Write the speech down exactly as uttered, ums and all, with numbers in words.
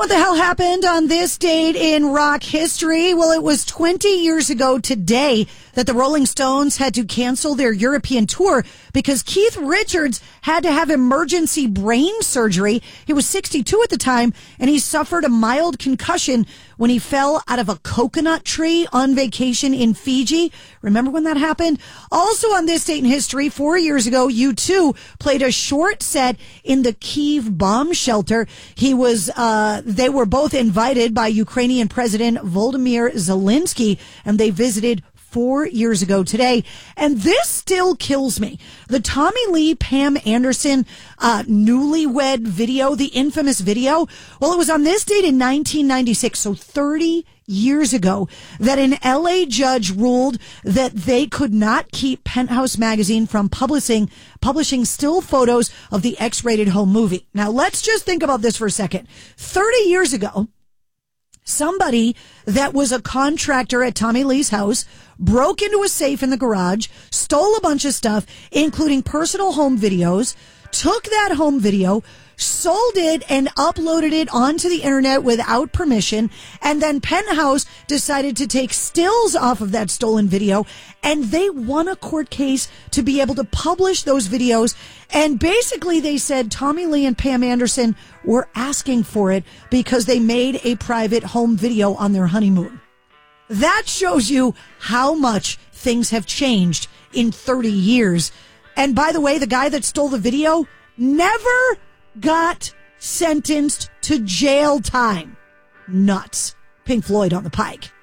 What the hell happened on this date in rock history? Well, it was twenty years ago today that the Rolling Stones had to cancel their European tour because Keith Richards had to have emergency brain surgery. He was sixty-two at the time, and he suffered a mild concussion when he fell out of a coconut tree on vacation in Fiji. Remember when that happened? Also on this date in history, four years ago, U two played a short set in the Kyiv bomb shelter. He was, uh, they were both invited by Ukrainian President Volodymyr Zelensky, and they visited four years ago today. And this still kills me. The Tommy Lee, Pam Anderson, uh, newlywed video, the infamous video. Well, it was on this date in nineteen ninety-six, so thirty years ago, that an L A judge ruled that they could not keep Penthouse magazine from publishing, publishing still photos of the X-rated home movie. Now, let's just think about this for a second. thirty years ago, somebody that was a contractor at Tommy Lee's house broke into a safe in the garage, stole a bunch of stuff, including personal home videos, took that home video, sold it, and uploaded it onto the internet without permission. And then Penthouse decided to take stills off of that stolen video, and they won a court case to be able to publish those videos. And basically they said Tommy Lee and Pam Anderson were asking for it because they made a private home video on their honeymoon. That shows you how much things have changed in thirty years. And by the way, the guy that stole the video never got sentenced to jail time. Nuts. Pink Floyd on the Pike.